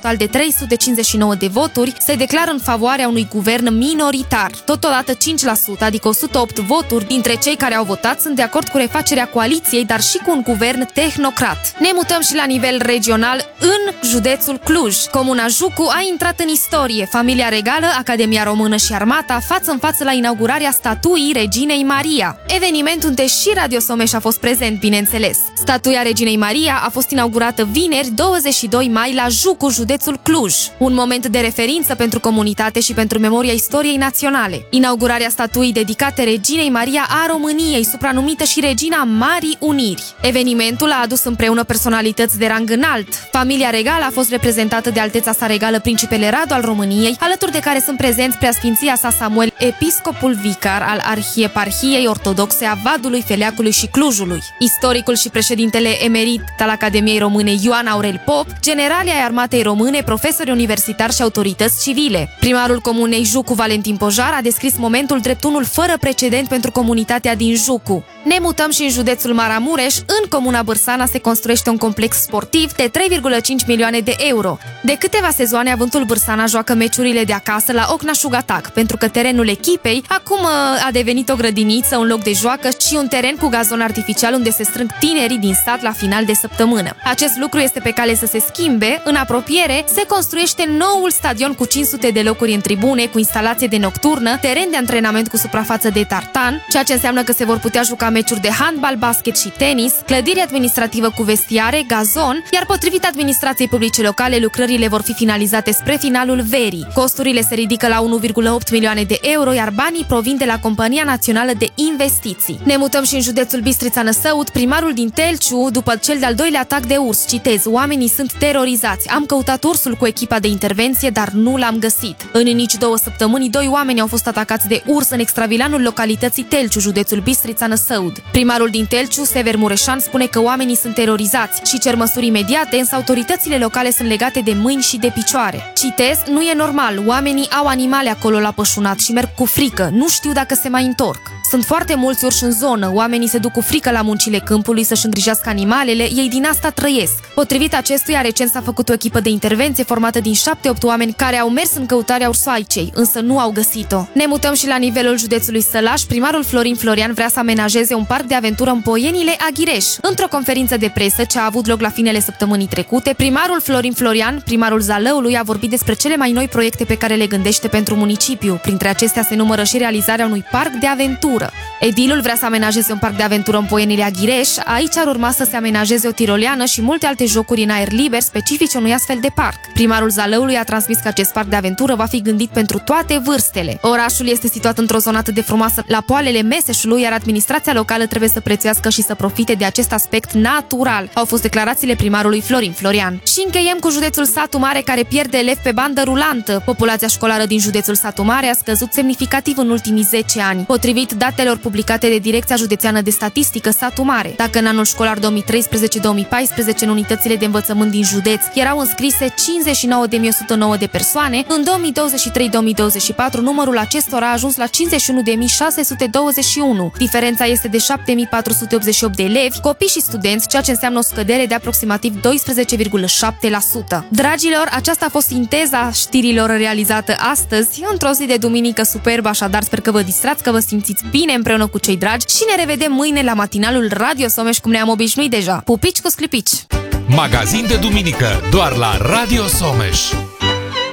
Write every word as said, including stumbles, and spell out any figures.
total de trei sute cincizeci și nouă de voturi, se declară în favoarea unui guvern minoritar. Totodată cinci la sută, adică o sută opt voturi dintre cei care au votat sunt de acord cu refacerea coaliției, dar și cu un guvern tehnocrat. Ne mutăm și la nivel regional în județul Cluj. Comuna Jucu a intrat în istorie. Familia regală, Academia Română și Armata față în față la inaugurarea statuii Reginei Maria. Eveniment unde și Radio Someș a fost prezent, bineînțeles. Statuia Reginei Maria a fost inaugurată vineri, douăzeci și doi mai, la Jucu, județul Cluj. Un moment de referință pentru comunitate și pentru memoria istoriei naționale. Inaugurarea statuii dedicate Reginei Maria a României, supranumită și Regina Marii Uniri. Evenimentul a adus împreună personalități de rang înalt. Familia regală a fost reprezentată de Alteța sa regală Principele Radu al României, alături de care sunt prezenți Preasfinția sa Samuel, episcopul vicar al Arhieparhiei Ortodoxe a Vadului, Feleacului și Clujului, istoricul și președintele emerit al Academiei Române Ioan Aurel Pop, generalii ai Armatei Române, profesori universitari și autorități civile. Primarul comunei Jucu, Valentin Pojar, a descris momentul drept unul fără precedent pentru comunitatea din Jucu. Ne mutăm și în județul Maramureș. În comuna Bârsana se construiește un complex sportiv de trei virgulă cinci milioane de euro. De câteva sezoane, Avântul Bârsana joacă meciurile de acasă la Ocna Șugatac, pentru că terenul echipei acum a devenit o grădiniță, un loc de joacă și un teren cu gazon artificial unde se strâng tinerii din sat la final de săptămână. Acest lucru este pe cale să se schimbe. În apropiere se construiește noul stadion cu cinci sute de locuri în tribune, cu instalație de nocturnă, teren de antrenament cu suprafață de tartan, ceea ce înseamnă că se vor putea juca meciuri de handbal, basket și tenis, clădire administrativă cu vestiare, gazon, iar potrivit administrației publice locale, lucrările vor fi finalizate spre finalul verii. Costurile se ridică la unu virgulă opt milioane de euro, iar banii provin de la Compania Națională de Investiții. Ne mutăm și în județul Bistrița-Năsăud. Primarul din Telciu, după cel de-al doilea atac de urs, citez, oamenii sunt terorizați. Am căutat ursul cu echipa de intervenție, dar nu l-am găsit. În nici două săptămâni, doi oameni au fost atacați de urs în extravilanul localității Telciu, județul Bistrița-Năsăud. Primarul din Telciu, Sever Mureșan, spune că oamenii sunt terorizați și cer măsuri imediate, însă autoritățile locale sunt legate de mâini și de picioare. Citez, nu e normal, oamenii au animale acolo la pășunat și merg cu frică, nu știu dacă se mai întorc. Sunt foarte mulți urși în zonă, oamenii se duc cu frică la muncile câmpului să-și îngrijească animalele, ei din asta trăiesc. Potrivit acestuia, recent s-a făcut o echipă de intervenție formată din șapte opt oameni care au mers în căutarea ursoaicei, însă nu au găsit-o. Ne mutăm și la nivelul județului Sălaș. Primarul Florin Florian vrea să amenajeze un parc de aventură în Poienile Aghireș. Într-o conferință de presă ce a avut loc la finele săptămânii trecute, primarul Florin Florian, primarul Zalăului, a vorbit despre cele mai noi proiecte pe care le gândește pentru municipiu. Printre acestea se numără și realizarea unui parc de aventură. Edilul vrea să amenajeze un parc de aventură în Poienile Aghireș. Aici ar urma să se amenajeze o tiroleană și multe alte jocuri în aer liber specifice unui astfel de parc. Primarul Zalăului a transmis că acest parc de aventură va fi gândit pentru toate vârstele. Orașul este situat într-o zonă atât de frumoasă la poalele Meseșului, iar administrația locală trebuie să prețuiască și să profite de acest aspect natural. Au fost declarațiile primarului Florin Florian. Și încheiem cu județul Satu Mare, care pierde elevi pe bandă rulantă. Populația școlară din județul Satu Mare a scăzut semnificativ în ultimii zece ani, potrivit datelor publicate de Direcția Județeană de Statistică Satu Mare. Dacă în anul școlar două mii treisprezece două mii paisprezece în unitățile de învățământ din județ erau înscrise cincizeci și nouă de mii o sută nouă de persoane, în două mii douăzeci și trei două mii douăzeci și patru numărul acestora a ajuns la cincizeci și unu de mii șase sute douăzeci și unu. Diferența este de șapte mii patru sute optzeci și opt de elevi, copii și studenți, ceea ce înseamnă o scădere de aproximativ doisprezece virgulă șapte la sută. Dragilor, aceasta a fost sinteza știrilor realizată astăzi, într-o zi de duminică superbă, așadar sper că vă distrați, că vă simțiți bine împreună cu cei dragi și ne revedem mâine la matinalul Radio Someș, cum ne-am obișnuit deja. Pupici cu sclipici! Magazin de duminică doar la Radio Someș.